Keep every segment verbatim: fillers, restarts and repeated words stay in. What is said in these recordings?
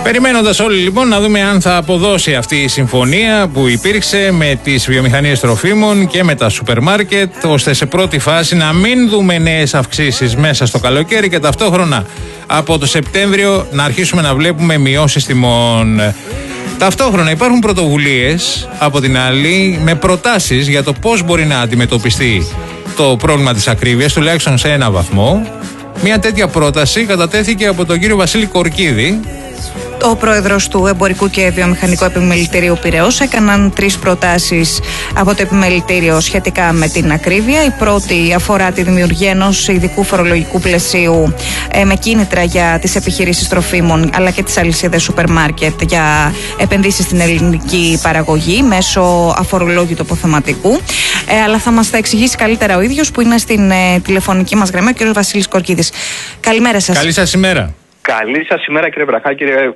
Περιμένοντας όλοι λοιπόν να δούμε αν θα αποδώσει αυτή η συμφωνία που υπήρξε με τις βιομηχανίες τροφίμων και με τα σούπερ μάρκετ, ώστε σε πρώτη φάση να μην δούμε νέες αυξήσεις μέσα στο καλοκαίρι και ταυτόχρονα από το Σεπτέμβριο να αρχίσουμε να βλέπουμε μειώσεις τιμών. Ταυτόχρονα υπάρχουν πρωτοβουλίες από την άλλη με προτάσεις για το πώς μπορεί να αντιμετωπιστεί το πρόβλημα της ακρίβειας, τουλάχιστον σε ένα βαθμό. Μια τέτοια πρόταση κατατέθηκε από τον κύριο Βασίλη Κορκίδη. Ο πρόεδρος του Εμπορικού και Βιομηχανικού Επιμελητηρίου Πειραιώς έκαναν τρεις προτάσεις από το επιμελητήριο σχετικά με την ακρίβεια. Η πρώτη αφορά τη δημιουργία ενός ειδικού φορολογικού πλαισίου ε, με κίνητρα για τις επιχειρήσεις τροφίμων αλλά και τις αλυσίδες σούπερ μάρκετ για επενδύσεις στην ελληνική παραγωγή μέσω αφορολόγητου αποθεματικού. Ε, αλλά θα μας τα εξηγήσει καλύτερα ο ίδιος που είναι στην ε, τηλεφωνική μας γραμμή, ο κ. Βασίλης Κορκίδης. Καλημέρα σας. Καλή σας ημέρα. Καλή σας ημέρα, κύριε Βραχά, κύριε.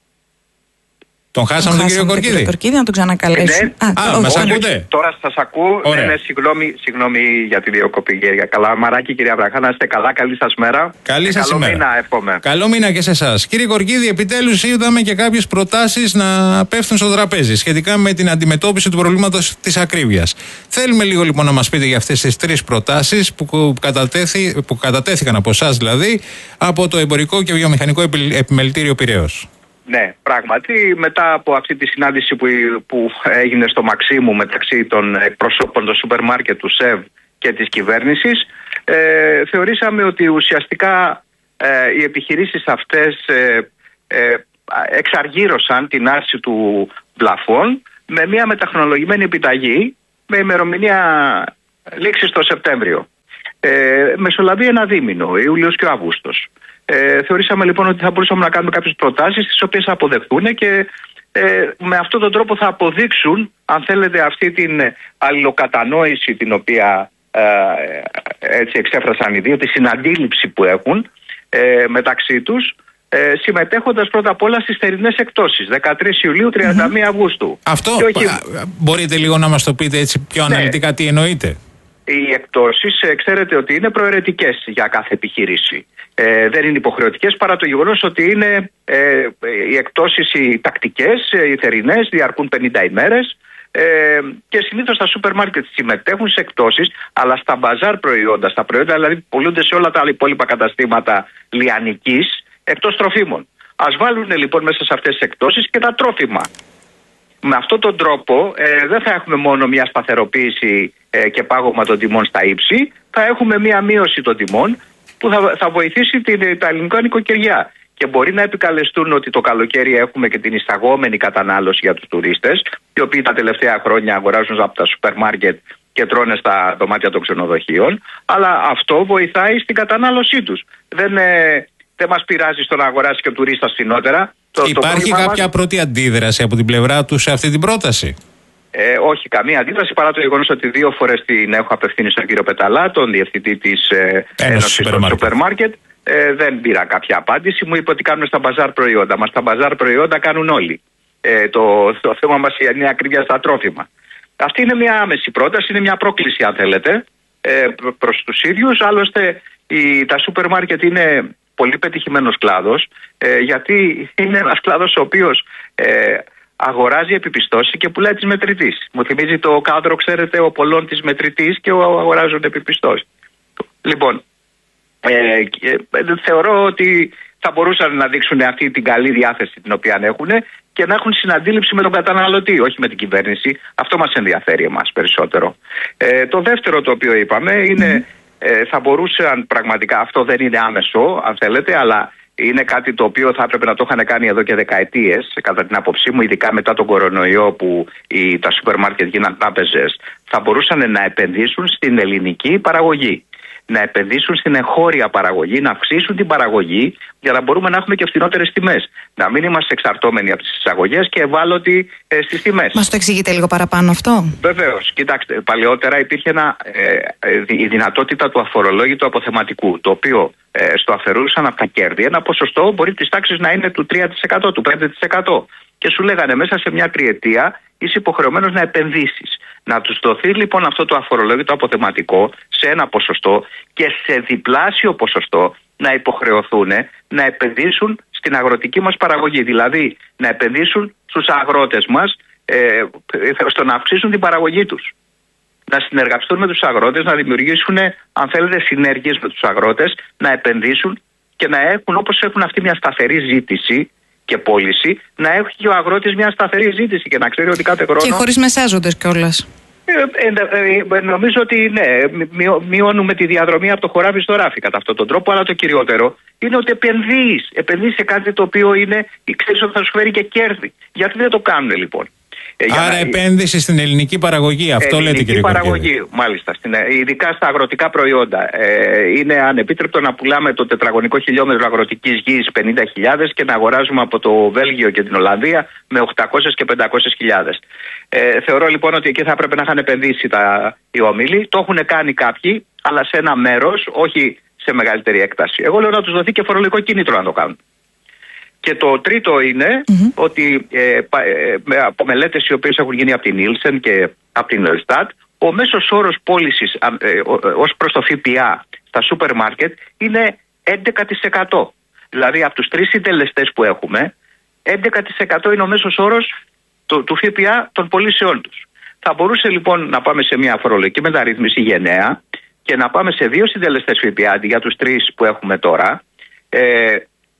Τον χάσαμε τον, τον κύριο Κορκίδη. Τον Κορκίδη, να τον ξανακαλέσουμε. Ναι. Α, Α μας ακούτε. Τώρα σας ακούω. Ναι, ναι, συγγνώμη, συγγνώμη για τη διακοπή. Καλά, μαράκι, κυρία Βραχά, να είστε καλά. Καλή σας μέρα. Καλή σας καλό ημέρα. Μήνα, εύχομαι. Καλό μήνα και σε εσάς. Κύριε Κορκίδη, επιτέλους είδαμε και κάποιες προτάσεις να πέφτουν στο τραπέζι σχετικά με την αντιμετώπιση του προβλήματος της ακρίβειας. Θέλουμε λίγο λοιπόν να μας πείτε για αυτές τις τρεις προτάσεις που, κατατέθη, που κατατέθηκαν από εσάς δηλαδή από το Εμπορικό και Βιομηχανικό Επιμελητήριο Πειραιώς. Ναι, πράγματι, μετά από αυτή τη συνάντηση που, που έγινε στο Μαξίμου μεταξύ των εκπροσώπων των σούπερ μάρκετ, του ΣΕΒ και της κυβέρνησης, ε, θεωρήσαμε ότι ουσιαστικά ε, οι επιχειρήσεις αυτές ε, ε, εξαργύρωσαν την άρση του πλαφών με μια μεταχρονολογημένη επιταγή με ημερομηνία λήξης το Σεπτέμβριο. Ε, μεσολαβεί ένα δίμηνο, Ιούλιος και ο Αύγουστος. Ε, θεωρήσαμε λοιπόν ότι θα μπορούσαμε να κάνουμε κάποιες προτάσεις τις οποίες θα αποδεχθούν και ε, με αυτόν τον τρόπο θα αποδείξουν, αν θέλετε, αυτή την αλληλοκατανόηση την οποία ε, έτσι εξέφρασαν οι δύο, τη συναντήληψη που έχουν ε, μεταξύ τους, ε, συμμετέχοντας πρώτα απ' όλα στις θερινές εκπτώσεις δεκατρείς Ιουλίου, τριάντα μία Αυγούστου. Αυτό όχι... μπορείτε λίγο να μας το πείτε έτσι πιο αναλυτικά, ναι. Τι εννοείτε? Οι εκπτώσεις ε, ξέρετε ότι είναι προαιρετικές για κάθε επιχείρηση. Ε, δεν είναι υποχρεωτικές παρά το γεγονός ότι είναι ε, οι εκπτώσεις οι τακτικές, οι θερινές, διαρκούν πενήντα ημέρες ε, και συνήθως τα σούπερ μάρκετ συμμετέχουν στις εκπτώσεις, αλλά στα μπαζάρ προϊόντα, στα προϊόντα δηλαδή που πωλούνται σε όλα τα άλλα υπόλοιπα καταστήματα λιανικής, εκτός τροφίμων. Ας βάλουν λοιπόν μέσα σε αυτές τις εκπτώσεις και τα τρόφιμα. Με αυτόν τον τρόπο ε, δεν θα έχουμε μόνο μια σταθεροποίηση ε, και πάγωμα των τιμών στα ύψη, θα έχουμε μια μείωση των τιμών που θα, θα βοηθήσει την, τα ελληνικά νοικοκυριά. Και μπορεί να επικαλεστούν ότι το καλοκαίρι έχουμε και την εισαγόμενη κατανάλωση για τους τουρίστες, οι οποίοι τα τελευταία χρόνια αγοράζουν από τα σούπερ μάρκετ και τρώνε στα δωμάτια των ξενοδοχείων, αλλά αυτό βοηθάει στην κατανάλωσή τους. Δεν, ε, δεν μας πειράζει στο να αγοράσει και ο τουρίστας φθηνότερα. Το, Υπάρχει το κάποια μας... πρώτη αντίδραση από την πλευρά τους σε αυτή την πρόταση? Ε, όχι, καμία αντίδραση παρά το γεγονός ότι δύο φορές την έχω απευθύνει στον κύριο Πεταλά, τον διευθυντή της ε, Ένωσης των Σούπερ Μάρκετ. Ε, δεν πήρα κάποια απάντηση. Μου είπε ότι κάνουν στα μπαζάρ προϊόντα. Μα στα μπαζάρ προϊόντα κάνουν όλοι. Ε, το, το θέμα μας είναι ακρίβεια στα τρόφιμα. Αυτή είναι μια άμεση πρόταση, είναι μια πρόκληση, αν θέλετε, ε, προς τους ίδιους. Άλλωστε, η, τα σούπερ μάρκετ είναι πολύ πετυχημένος κλάδος, ε, γιατί είναι ένας κλάδος ο οποίος ε, αγοράζει επιπιστώσεις και πουλάει τις μετρητής. Μου θυμίζει το κάδρο, ξέρετε, ο πολλών της μετρητής και αγοράζουν επιπιστώσεις. Λοιπόν, ε, ε, θεωρώ ότι θα μπορούσαν να δείξουν αυτή την καλή διάθεση την οποία έχουν και να έχουν συναντήληψη με τον καταναλωτή, όχι με την κυβέρνηση. Αυτό μας ενδιαφέρει εμάς περισσότερο. Ε, το δεύτερο το οποίο είπαμε είναι mm. ε, θα μπορούσαν πραγματικά, αυτό δεν είναι άμεσο αν θέλετε, αλλά είναι κάτι το οποίο θα έπρεπε να το είχαν κάνει εδώ και δεκαετίες, κατά την άποψή μου, ειδικά μετά τον κορονοϊό που οι, τα σούπερ μάρκετ γίναν τράπεζες. Θα μπορούσαν να επενδύσουν στην ελληνική παραγωγή, να επενδύσουν στην εγχώρια παραγωγή, να αυξήσουν την παραγωγή για να μπορούμε να έχουμε και φθηνότερες τιμές. Να μην είμαστε εξαρτώμενοι από τις εισαγωγές και ευάλωτοι ε, στις τιμές. Μας το εξηγείτε λίγο παραπάνω αυτό? Βεβαίως. Κοιτάξτε, παλαιότερα υπήρχε ένα, ε, ε, η δυνατότητα του αφορολόγητου αποθεματικού, το οποίο ε, στο αφαιρούσαν από τα κέρδη ένα ποσοστό μπορεί της τάξης να είναι του τρία τοις εκατό, του πέντε τοις εκατό. Και σου λέγανε μέσα σε μια τριετία είσαι υποχρεωμένος να επενδύσεις. Να τους δοθεί λοιπόν αυτό το αφορολόγητο αποθεματικό σε ένα ποσοστό και σε διπλάσιο ποσοστό να υποχρεωθούν να επενδύσουν στην αγροτική μας παραγωγή. Δηλαδή να επενδύσουν στους αγρότες μας ε, στο να αυξήσουν την παραγωγή τους. Να συνεργαστούν με τους αγρότες, να δημιουργήσουν, αν θέλετε, συνέργειες με τους αγρότες, να επενδύσουν και να έχουν, όπως έχουν αυτή μια σταθερή ζήτηση και πώληση, να έχει και ο αγρότης μια σταθερή ζήτηση και να ξέρει ότι κάθε χρόνο. Και χωρίς μεσάζοντες κιόλας. Ε, ε, ε, νομίζω ότι ναι, μειω, μειώνουμε τη διαδρομή από το χωράφι στο ράφι κατά αυτόν τον τρόπο, αλλά το κυριότερο είναι ότι επενδύεις. Επενδύεις σε κάτι το οποίο είναι, ξέρεις ότι θα σου φέρει και κέρδη. Γιατί δεν το κάνουν λοιπόν. Άρα να... επένδυση στην ελληνική παραγωγή, αυτό ελληνική λέτε κύριε παραγωγή, Κορκίδη. μάλιστα, στην, ειδικά στα αγροτικά προϊόντα. Ε, είναι ανεπίτρεπτο να πουλάμε το τετραγωνικό χιλιόμετρο αγροτικής γης πενήντα χιλιάδες και να αγοράζουμε από το Βέλγιο και την Ολλανδία με οκτακόσιες και πεντακόσιες χιλιάδες. Ε, θεωρώ λοιπόν ότι εκεί θα έπρεπε να είχαν επενδύσει τα, οι όμιλοι. Το έχουν κάνει κάποιοι, αλλά σε ένα μέρος, όχι σε μεγαλύτερη έκταση. Εγώ λέω να τους δοθεί και φορολογικό κίνητρο να το κάνουν. Και το τρίτο είναι mm-hmm. ότι ε, ε, από μελέτες οι οποίες έχουν γίνει από την Nielsen και από την Elstat, ο μέσος όρος πώλησης ε, ως προς το ΦΠΑ στα σούπερ μάρκετ είναι έντεκα τοις εκατό. Δηλαδή από τους τρεις συντελεστές που έχουμε, έντεκα τοις εκατό είναι ο μέσος όρος του, του ΦΠΑ των πωλήσεών τους. Θα μπορούσε λοιπόν να πάμε σε μια φορολογική μεταρρύθμιση γενναία και να πάμε σε δύο συντελεστές ΦΠΑ για τους τρεις που έχουμε τώρα, ε,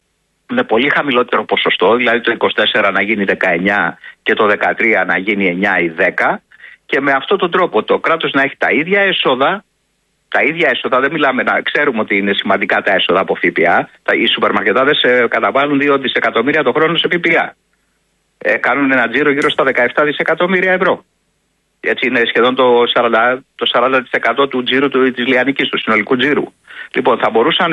με πολύ χαμηλότερο ποσοστό, δηλαδή το είκοσι τέσσερα να γίνει δεκαεννιά και το δεκατρία να γίνει εννιά ή δέκα, και με αυτόν τον τρόπο το κράτος να έχει τα ίδια έσοδα, τα ίδια έσοδα, δεν μιλάμε να ξέρουμε ότι είναι σημαντικά τα έσοδα από ΦΠΑ, οι σούπερ μαρκετάδες ε, καταβάλουν δύο δισεκατομμύρια το χρόνο σε ΦΠΑ. Ε, κάνουν ένα τζίρο γύρω στα δεκαεπτά δισεκατομμύρια ευρώ. Έτσι είναι σχεδόν το σαράντα, το σαράντα τοις εκατό του τζίρου του, της λιανικής, του συνολικού τζίρου. Λοιπόν, θα μπορούσαν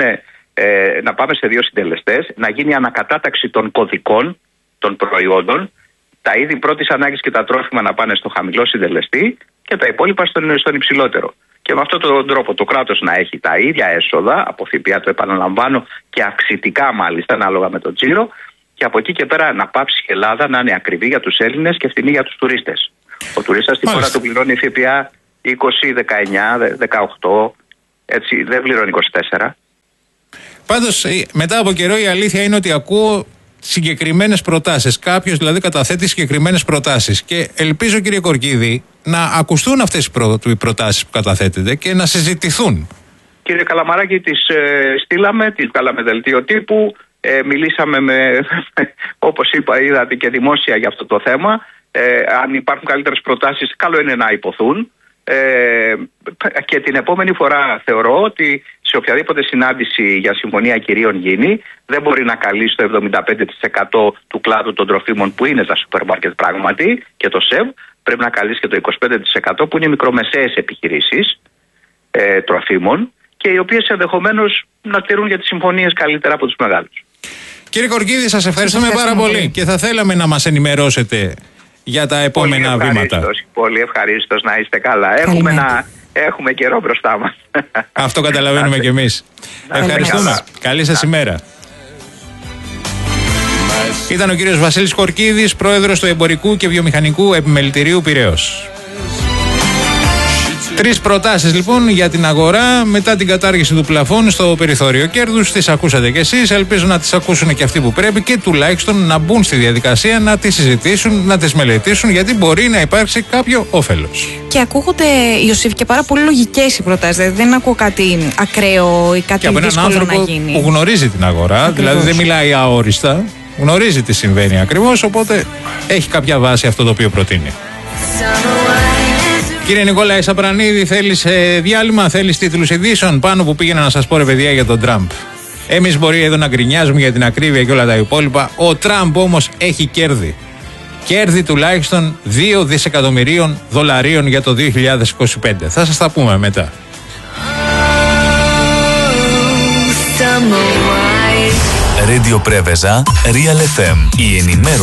Ε, να πάμε σε δύο συντελεστές, να γίνει ανακατάταξη των κωδικών των προϊόντων, τα είδη πρώτης ανάγκης και τα τρόφιμα να πάνε στο χαμηλό συντελεστή και τα υπόλοιπα στον, στον υψηλότερο. Και με αυτόν τον τρόπο το κράτος να έχει τα ίδια έσοδα, από ΦΠΑ το επαναλαμβάνω, και αυξητικά μάλιστα ανάλογα με το τζίρο, και από εκεί και πέρα να πάψει η Ελλάδα να είναι ακριβή για τους Έλληνες και φτηνή για τους τουρίστες. Ο τουρίστας στην χώρα του πληρώνει ΦΠΑ είκοσι, δεκαεννιά, δεκαοκτώ, έτσι δεν πληρώνει είκοσι τέσσερα. Πάντως, μετά από καιρό η αλήθεια είναι ότι ακούω συγκεκριμένες προτάσεις. Κάποιος δηλαδή καταθέτει συγκεκριμένες προτάσεις. Και ελπίζω, κύριε Κορκίδη, να ακουστούν αυτές οι προτάσεις που καταθέτετε και να συζητηθούν. Κύριε Καλαμαράκη, τις ε, στείλαμε, τις βγάλαμε δελτίο τύπου, ε, μιλήσαμε με, όπως είπα, είδατε και δημόσια για αυτό το θέμα. Ε, αν υπάρχουν καλύτερες προτάσεις, καλό είναι να υποθούν. Ε, και την επόμενη φορά θεωρώ ότι σε οποιαδήποτε συνάντηση για συμφωνία κυρίων γίνει, δεν μπορεί να καλύψει το εβδομήντα πέντε τοις εκατό του κλάδου των τροφίμων που είναι τα σούπερ μάρκετ πράγματι και το ΣΕΒ, πρέπει να καλύψει και το είκοσι πέντε τοις εκατό που είναι μικρομεσαίες επιχειρήσεις ε, τροφίμων και οι οποίες ενδεχομένως να τηρούν για τις συμφωνίες καλύτερα από τους μεγάλους. Κύριε Κορκίδη, σας ευχαριστούμε πάρα πολύ. πολύ και θα θέλαμε να μας ενημερώσετε για τα επόμενα πολύ βήματα. Πολύ ευχαρίστως, να είστε καλά. Έχουμε, να, έχουμε καιρό μπροστά μας. Αυτό καταλαβαίνουμε κι εμείς. Ευχαριστούμε. Καλά. Καλή σας ημέρα. Ήταν ο κύριος Βασίλης Κορκίδης, πρόεδρος του Εμπορικού και Βιομηχανικού Επιμελητηρίου Πειραιώς. Τρεις προτάσεις λοιπόν για την αγορά μετά την κατάργηση του πλαφών στο περιθώριο κέρδους. Τις ακούσατε κι εσείς. Ελπίζω να τις ακούσουν και αυτοί που πρέπει και τουλάχιστον να μπουν στη διαδικασία, να τις συζητήσουν, να τις μελετήσουν, γιατί μπορεί να υπάρξει κάποιο όφελος. Και ακούγονται, Ιωσήφ, και πάρα πολύ λογικές οι προτάσεις. Δηλαδή δεν ακούω κάτι ακραίο ή κάτι δύσκολο να γίνει. Και από έναν άνθρωπο που γνωρίζει την αγορά, ακριβώς. Δηλαδή δεν μιλάει αόριστα, γνωρίζει τι συμβαίνει ακριβώς, οπότε έχει κάποια βάση αυτό το οποίο προτείνει. Κύριε Νικόλα Σαπρανίδη, θέλεις ε, διάλειμμα, θέλεις τίτλους ειδήσεων? Πάνω που πήγαινα να σας πω, ρε παιδιά, για τον Τραμπ. Εμείς μπορεί εδώ να γκρινιάζουμε για την ακρίβεια και όλα τα υπόλοιπα. Ο Τραμπ όμως έχει κέρδη. Κέρδη τουλάχιστον δύο δισεκατομμυρίων δολαρίων για το δύο χιλιάδες είκοσι πέντε. Θα σας τα πούμε μετά. Radio Preveza, Real εφ εμ. Η ενημέρωση